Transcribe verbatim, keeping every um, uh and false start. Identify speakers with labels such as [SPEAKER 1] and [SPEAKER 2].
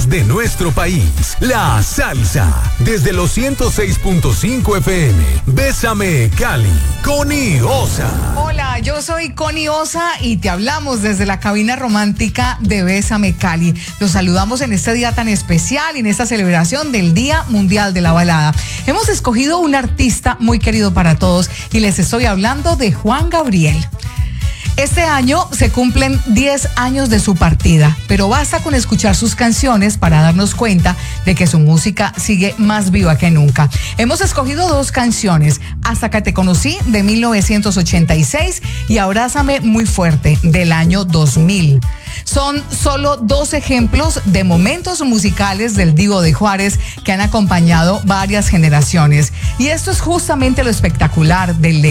[SPEAKER 1] favoritas de nuestro país. La salsa. Desde los ciento seis punto cinco F M. Bésame Cali. Connie Osa.
[SPEAKER 2] Hola, yo soy Connie Osa y te hablamos desde la cabina romántica de Bésame Cali. Los saludamos en este día tan especial y en esta celebración del Día Mundial de la Balada. Hemos escogido un artista muy querido para todos y les estoy hablando de Juan Gabriel. Este año se cumplen diez años de su partida, pero basta con escuchar sus canciones para darnos cuenta de que su música sigue más viva que nunca. Hemos escogido dos canciones, Hasta que te conocí, de mil novecientos ochenta y seis, y Abrázame muy fuerte, del año dos mil. Son solo dos ejemplos de momentos musicales del Divo de Juárez que han acompañado varias generaciones. Y esto es justamente lo espectacular del